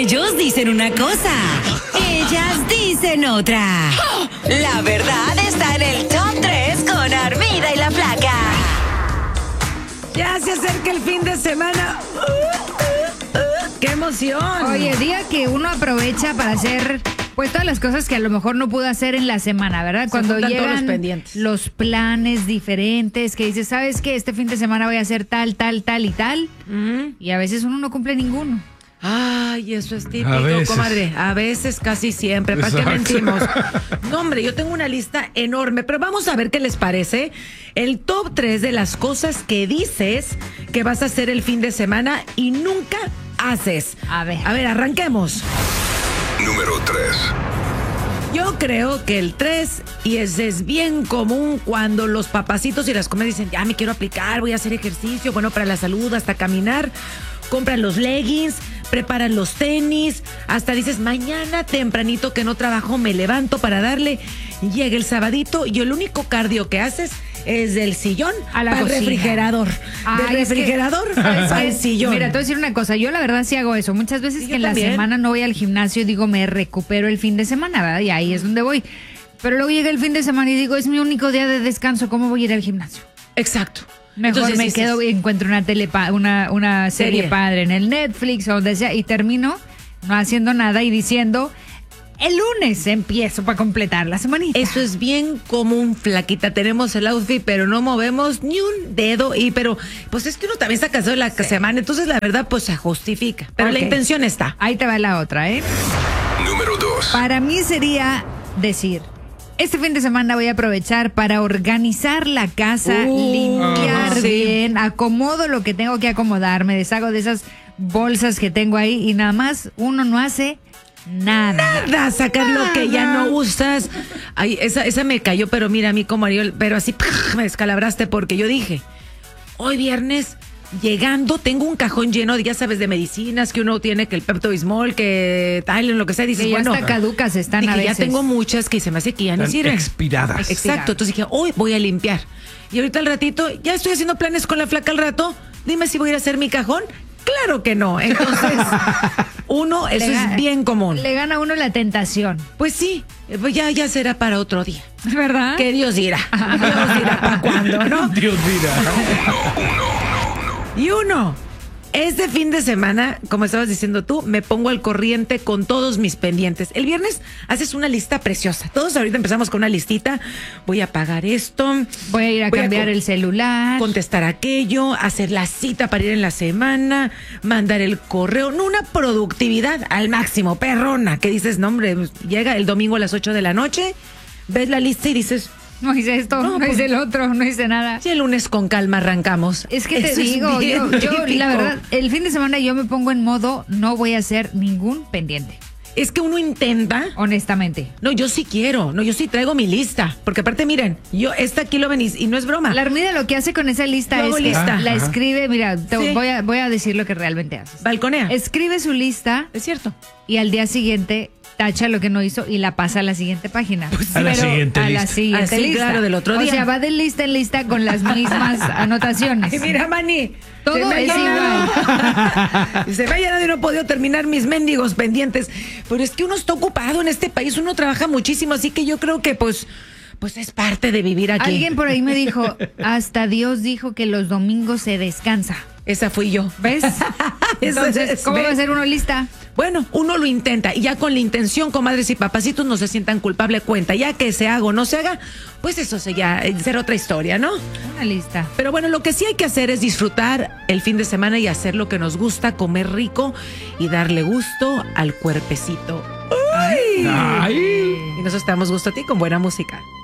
Ellos dicen una cosa, ellas dicen otra. La verdad está en el Top 3 con Armida y la Flaca. Ya se acerca el fin de semana. ¡Qué emoción! Oye, día que uno aprovecha para hacer pues todas las cosas que a lo mejor no pudo hacer en la semana, ¿verdad? Cuando llegan los planes diferentes, que dices, ¿sabes qué? Este fin de semana voy a hacer tal, tal, tal y tal. Y a veces uno no cumple ninguno. Ay, eso es típico, comadre. A veces, casi siempre. ¿Para qué mentimos? No, hombre, yo tengo una lista enorme, pero vamos a ver qué les parece. El top 3 de las cosas que dices que vas a hacer el fin de semana y nunca haces. A ver, arranquemos. Número 3. Yo creo que el 3, y es bien común cuando los papacitos y las comadres dicen, ya me quiero aplicar, voy a hacer ejercicio, bueno, para la salud, hasta caminar, compran los leggings, preparan los tenis, hasta dices, mañana tempranito que no trabajo, me levanto para darle, llega el sabadito y el único cardio que haces es del sillón a la cocina. Refrigerador. Del refrigerador al sillón. Mira, te voy a decir una cosa, yo la verdad sí hago eso. Muchas veces que en la semana no voy al gimnasio y digo, me recupero el fin de semana, ¿verdad? Y ahí es donde voy. Pero luego llega el fin de semana y digo, es mi único día de descanso, ¿cómo voy a ir al gimnasio? Exacto. Mejor entonces, me quedo y encuentro una serie padre en el Netflix o donde sea y termino no haciendo nada y diciendo, el lunes empiezo para completar la semanita. Eso es bien común, flaquita. Tenemos el outfit, pero no movemos ni un dedo. Pero pues es que uno también está cansado de la semana. Entonces, la verdad, pues se justifica. Pero la intención está. Ahí te va la otra, ¿eh? Número 2. Para mí sería decir, este fin de semana voy a aprovechar para organizar la casa, limpiar bien, acomodo lo que tengo que acomodar, me deshago de esas bolsas que tengo ahí y nada más uno no hace nada. Sacar lo que ya no usas. Ay, esa me cayó, pero mira, a mí como Ariel, pero así me descalabraste porque yo dije, hoy viernes, llegando, tengo un cajón lleno, ya sabes, de medicinas que uno tiene, que el Pepto-Bismol, que tal, lo que sea, dices, que ya bueno. hasta caducas están a veces. Ya tengo muchas que se me hace que ya no sirven. Expiradas. Exacto, entonces dije, hoy voy a limpiar. Y ahorita al ratito, ya estoy haciendo planes con la Flaca al rato, dime si voy a ir a hacer mi cajón. Claro que no. Entonces, eso es bien común. Le gana a uno la tentación. Pues sí, pues ya será para otro día. ¿Verdad? Que Dios dirá. Dios dirá para cuándo, ¿no? Dios dirá. Y uno, este fin de semana, como estabas diciendo tú, me pongo al corriente con todos mis pendientes. El viernes haces una lista preciosa. Todos ahorita empezamos con una listita. Voy a pagar esto. Voy a ir a cambiar el celular. Contestar aquello, hacer la cita para ir en la semana, mandar el correo. No, una productividad al máximo, perrona. Que dices, no hombre, llega el domingo a las 8 de la noche, ves la lista y dices, no hice esto, no hice el otro, no hice nada. Y el lunes con calma arrancamos. Es que te digo, yo la verdad, el fin de semana yo me pongo en modo, no voy a hacer ningún pendiente. Es que uno intenta. Honestamente. No, yo sí quiero. No, yo sí traigo mi lista. Porque aparte, miren, esta aquí lo venís y no es broma. La Armida lo que hace con esa lista es que la escribe, mira, voy a decir lo que realmente haces. Balconea. Escribe su lista. Es cierto. Y al día siguiente tacha lo que no hizo y la pasa a la siguiente página. Pues a la siguiente lista. Lista. Claro, del otro día. O sea, va de lista en lista con las mismas anotaciones. Y mira, Mani, todo es igual. Se me ha llenado y no he podido terminar mis mendigos pendientes. Pero es que uno está ocupado en este país, uno trabaja muchísimo, así que yo creo que pues es parte de vivir aquí. Alguien por ahí me dijo, hasta Dios dijo que los domingos se descansa. Esa fui yo. ¿Ves? Entonces, ¿cómo va a ser uno lista? Bueno, uno lo intenta y ya con la intención, comadres y papacitos, no se sientan culpable cuenta. Ya que se haga o no se haga, pues eso será otra historia, ¿no? Una lista. Pero bueno, lo que sí hay que hacer es disfrutar el fin de semana y hacer lo que nos gusta, comer rico y darle gusto al cuerpecito. ¡Ay! ¡Ay! Y nosotros te damos gusto a ti con buena música.